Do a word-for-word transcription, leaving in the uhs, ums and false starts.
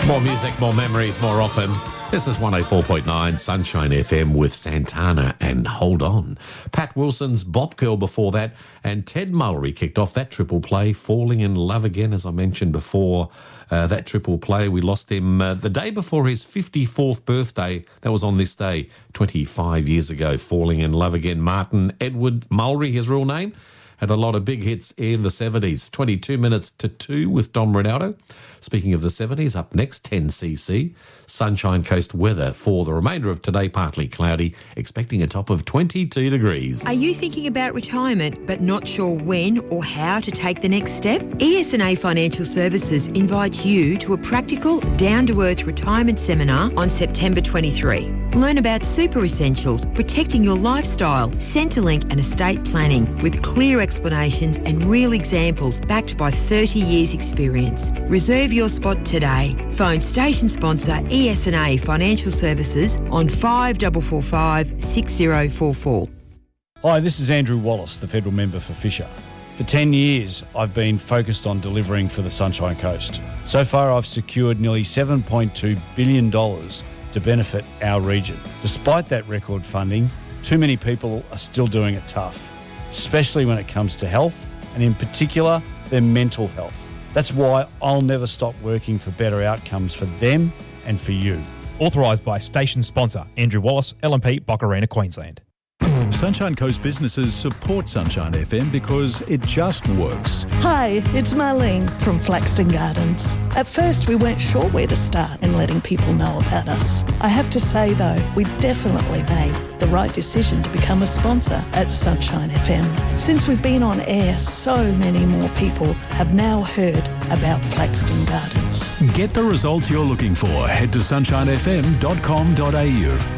More music, more memories, more often. This is one oh four point nine Sunshine F M with Santana and Hold On. Pat Wilson's Bop Girl before that, and Ted Mulry kicked off that triple play, Falling in Love Again, as I mentioned before. Uh, that triple play, we lost him uh, the day before his fifty-fourth birthday. That was on this day, twenty-five years ago. Falling in Love Again. Martin Edward Mulry, his real name, had a lot of big hits in the seventies. twenty-two minutes to two with Dom Ronaldo. Speaking of the seventies, up next, ten C C. Sunshine Coast weather for the remainder of today, partly cloudy, expecting a top of twenty-two degrees. Are you thinking about retirement but not sure when or how to take the next step? E S and A Financial Services invites you to a practical, down-to-earth retirement seminar on September twenty-third. Learn about super essentials, protecting your lifestyle, Centrelink and estate planning with clear explanations and real examples backed by thirty years experience. Reserve your spot today. Phone station sponsor E S and A Financial Services on five four four five, six zero four four. Hi, this is Andrew Wallace, the Federal Member for Fisher. For ten years, I've been focused on delivering for the Sunshine Coast. So far, I've secured nearly seven point two billion dollars to benefit our region. Despite that record funding, too many people are still doing it tough, especially when it comes to health, and in particular, their mental health. That's why I'll never stop working for better outcomes for them and for you. Authorised by station sponsor Andrew Wallace, L M P, Boccarina, Queensland. Sunshine Coast businesses support Sunshine F M because it just works. Hi, it's Marlene from Flaxton Gardens. At first, we weren't sure where to start in letting people know about us. I have to say, though, we definitely made the right decision to become a sponsor at Sunshine F M. Since we've been on air, so many more people have now heard about Flaxton Gardens. Get the results you're looking for. Head to sunshine f m dot com dot a u.